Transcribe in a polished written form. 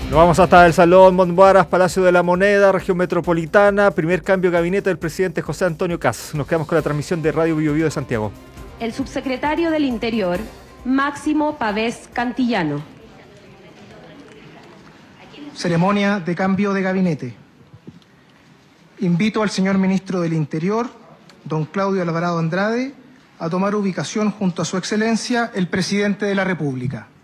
Nos vamos hasta el Salón Monbaras, Palacio de la Moneda, región metropolitana. Primer cambio de gabinete del presidente José Antonio Kast. Nos quedamos con la transmisión de Radio Bio Bio de Santiago. El subsecretario del Interior, Máximo Pavés Cantillano. Ceremonia de cambio de gabinete. Invito al señor ministro del Interior, don Claudio Alvarado Andrade, a tomar ubicación junto a su excelencia, el presidente de la República.